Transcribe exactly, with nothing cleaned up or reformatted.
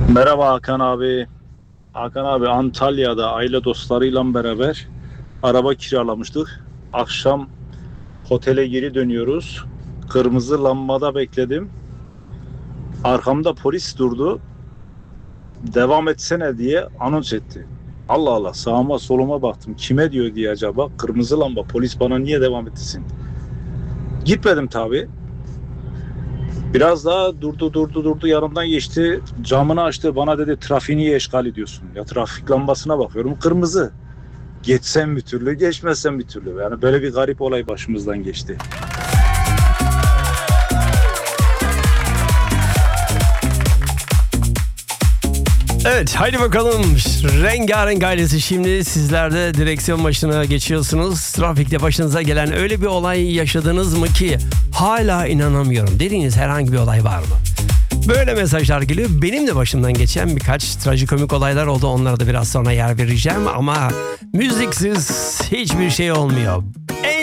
Merhaba Hakan abi. Hakan abi Antalya'da aile dostlarıyla beraber araba kiralamıştık. Akşam otele geri dönüyoruz. Kırmızı lambada bekledim. Arkamda polis durdu. Devam etsene diye anons etti. Allah Allah, sağıma soluma baktım. Kime diyor diye acaba. Kırmızı lamba, polis bana niye devam etsin? Gitmedim tabii. Biraz daha durdu durdu durdu yanımdan geçti. Camını açtı, bana dedi trafiği niye eşgal ediyorsun? Ya trafik lambasına bakıyorum, kırmızı. Geçsem bir türlü, geçmezsem bir türlü. Yani böyle bir garip olay başımızdan geçti. Evet, haydi bakalım. Rengarenk ailesi, şimdi sizler de direksiyon başına geçiyorsunuz. Trafikte başınıza gelen öyle bir olay yaşadınız mı ki hala inanamıyorum dediğiniz herhangi bir olay var mı? Böyle mesajlar geliyor. Benim de başımdan geçen birkaç trajikomik olaylar oldu. Onlara da biraz sonra yer vereceğim ama müziksiz hiçbir şey olmuyor.